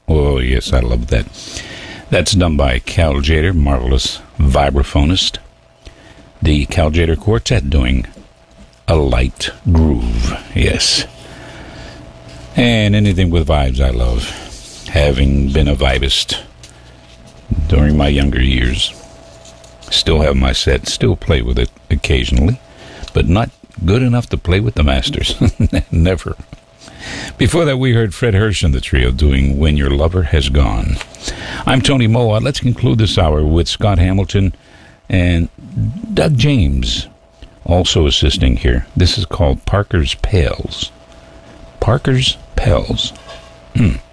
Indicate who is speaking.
Speaker 1: Oh, yes, I love that. That's done by Cal Jader, marvelous vibraphonist. The Cal Jader Quartet doing A Light Groove. Yes. And anything with vibes I love. Having been a vibist during my younger years. Still have my set, still play with it occasionally, but not good enough to play with the masters. Never. Before that, we heard Fred Hirsch and the trio doing When Your Lover Has Gone. I'm Tony Moa. Let's conclude this hour with Scott Hamilton and Doug James also assisting here. This is called Parker's Pals. Parker's Pals.